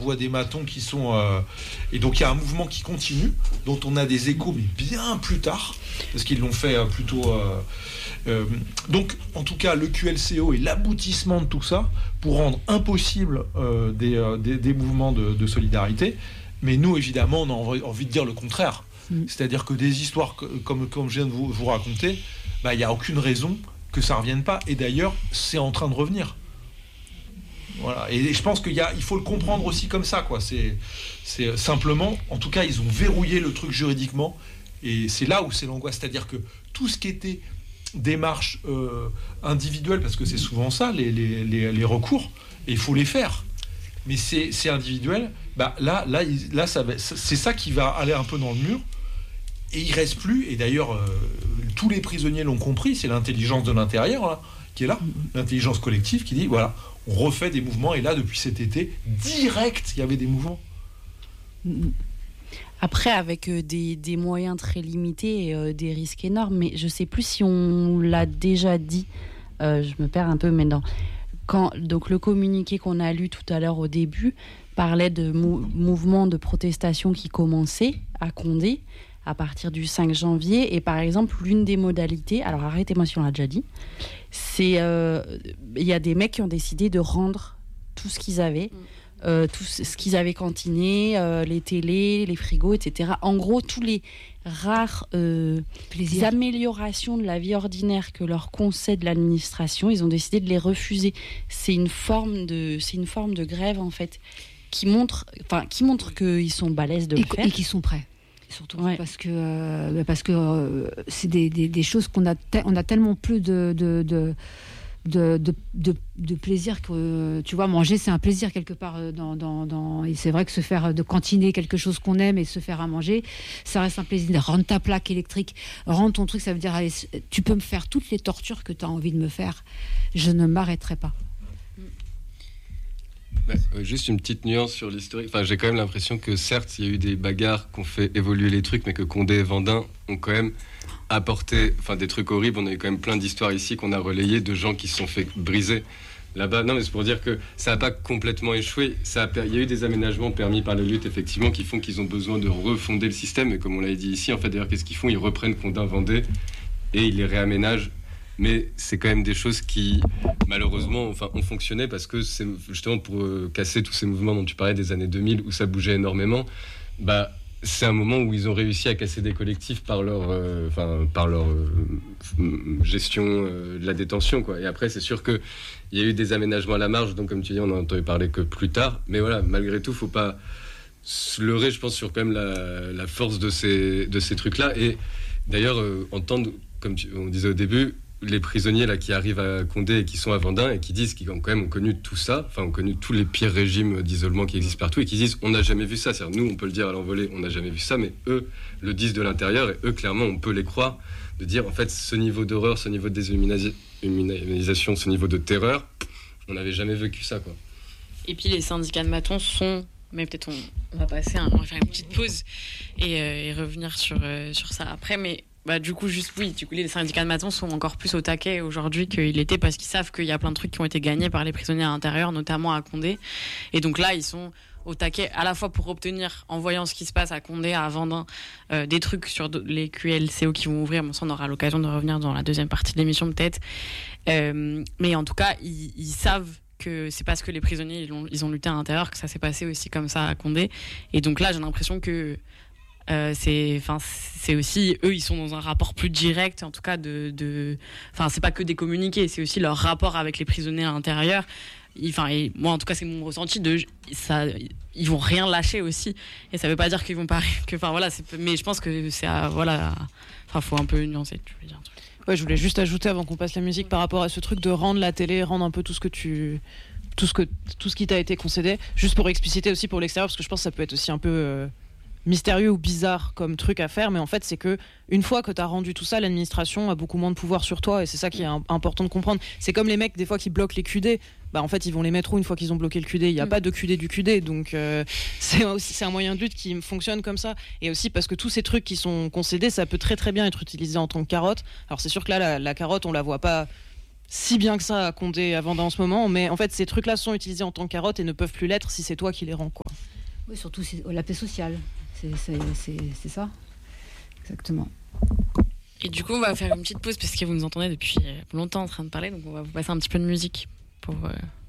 envoie des matons qui sont... Et donc il y a un mouvement qui continue, dont on a des échos, mais bien plus tard, parce qu'ils l'ont fait plutôt... donc en tout cas, le QLCO est l'aboutissement de tout ça pour rendre impossible des mouvements de solidarité. Mais nous, évidemment, on a envie de dire le contraire. C'est-à-dire que des histoires comme je viens de vous raconter, il n'y a aucune raison que ça ne revienne pas. Et d'ailleurs, c'est en train de revenir. Voilà. Et je pense il faut le comprendre aussi comme ça, quoi. C'est simplement, en tout cas, ils ont verrouillé le truc juridiquement. Et c'est là où c'est l'angoisse. C'est-à-dire que tout ce qui était démarche individuelle, parce que c'est souvent ça, les recours, et il faut les faire. Mais c'est individuel. Là, c'est ça qui va aller un peu dans le mur. Et il reste plus. Et d'ailleurs, tous les prisonniers l'ont compris. C'est l'intelligence de l'intérieur là, qui est là, l'intelligence collective qui dit voilà, on refait des mouvements. Et là, depuis cet été, direct, il y avait des mouvements. Après, avec des moyens très limités et des risques énormes. Mais je sais plus si on l'a déjà dit. Je me perds un peu maintenant. Donc le communiqué qu'on a lu tout à l'heure au début parlait de mouvements de protestation qui commençaient à Condé à partir du 5 janvier. Et par exemple, l'une des modalités, alors arrêtez-moi si on l'a déjà dit, c'est il y a des mecs qui ont décidé de rendre tout ce qu'ils avaient, tout ce qu'ils avaient cantiné, les télés, les frigos, etc. En gros, tous les rares améliorations de la vie ordinaire que leur concède l'administration, ils ont décidé de les refuser. C'est une forme de grève, en fait, qui montre qu'ils sont balèzes de le faire. Et qu'ils sont prêts. Surtout parce que c'est des choses on a tellement peu de plaisir que tu vois, manger c'est un plaisir quelque part et c'est vrai que se faire de cantiner quelque chose qu'on aime et se faire à manger, ça reste un plaisir. Rendre ta plaque électrique, rendre ton truc, ça veut dire allez, tu peux me faire toutes les tortures que tu as envie de me faire, je ne m'arrêterai pas. Juste une petite nuance sur l'historique. Enfin, j'ai quand même l'impression que certes, il y a eu des bagarres qui ont fait évoluer les trucs, mais que Condé et Vendin ont quand même apporté des trucs horribles. On a eu quand même plein d'histoires ici qu'on a relayées de gens qui se sont fait briser là-bas. Non, mais c'est pour dire que ça n'a pas complètement échoué. Il y a eu des aménagements permis par la lutte, effectivement, qui font qu'ils ont besoin de refonder le système. Et comme on l'a dit ici, en fait, d'ailleurs, qu'est-ce qu'ils font ? Ils reprennent Condé, Vendée et ils les réaménagent. Mais c'est quand même des choses qui, malheureusement, ont fonctionné parce que c'est justement pour casser tous ces mouvements dont tu parlais des années 2000 où ça bougeait énormément. C'est un moment où ils ont réussi à casser des collectifs par leur gestion de la détention, quoi. Et après, c'est sûr qu'il y a eu des aménagements à la marge, donc comme tu dis, on n'en a entendu parler que plus tard. Mais voilà, malgré tout, il ne faut pas se leurrer, je pense, sur quand même la force de ces trucs-là. Et d'ailleurs, entendre, comme on disait au début, les prisonniers là qui arrivent à Condé et qui sont à Vendin et qui disent qu'ils ont quand même connu tout ça, ont connu tous les pires régimes d'isolement qui existent partout et qui disent on n'a jamais vu ça. C'est-à-dire nous on peut le dire à l'envolée, on n'a jamais vu ça, mais eux le disent de l'intérieur et eux clairement on peut les croire, de dire en fait ce niveau d'horreur, ce niveau de déshumanisation, ce niveau de terreur, on n'avait jamais vécu ça, quoi. Et puis les syndicats de matons sont, mais peut-être on va passer, on va faire une petite pause et revenir sur ça après, mais du coup, les syndicats de matons sont encore plus au taquet aujourd'hui qu'ils l'étaient parce qu'ils savent qu'il y a plein de trucs qui ont été gagnés par les prisonniers à l'intérieur, notamment à Condé. Et donc là, ils sont au taquet à la fois pour obtenir, en voyant ce qui se passe à Condé, à Vendin, des trucs sur les QLCO qui vont ouvrir. Bon, ça, on aura l'occasion de revenir dans la deuxième partie de l'émission peut-être. Mais en tout cas, ils savent que c'est parce que les prisonniers ils ont lutté à l'intérieur que ça s'est passé aussi comme ça à Condé. Et donc là, j'ai l'impression que c'est aussi eux, ils sont dans un rapport plus direct, en tout cas c'est pas que des communiqués, c'est aussi leur rapport avec les prisonniers à l'intérieur. Et moi en tout cas c'est mon ressenti ils vont rien lâcher aussi, et ça veut pas dire qu'ils vont pas mais je pense que c'est faut un peu nuancer, tu veux dire un truc. Ouais, je voulais juste ajouter avant qu'on passe la musique par rapport à ce truc de rendre la télé, rendre un peu tout ce qui t'a été concédé, juste pour expliciter aussi pour l'extérieur, parce que je pense que ça peut être aussi un peu mystérieux ou bizarre comme truc à faire, mais en fait c'est que une fois que t'as rendu tout ça, l'administration a beaucoup moins de pouvoir sur toi, et c'est ça qui est important de comprendre. C'est comme les mecs des fois qui bloquent les QD, en fait ils vont les mettre où une fois qu'ils ont bloqué le QD, il n'y a pas de QD du QD, donc c'est un moyen de lutte qui fonctionne comme ça, et aussi parce que tous ces trucs qui sont concédés, ça peut très très bien être utilisé en tant que carotte. Alors c'est sûr que là la carotte on la voit pas si bien que ça à Condé et à Vendin en ce moment, mais en fait ces trucs-là sont utilisés en tant que carottes et ne peuvent plus l'être si c'est toi qui les rends, quoi. Oui, surtout c'est la paix sociale. C'est ça. Exactement. Et du coup, on va faire une petite pause parce que vous nous entendez depuis longtemps en train de parler, donc on va vous passer un petit peu de musique pour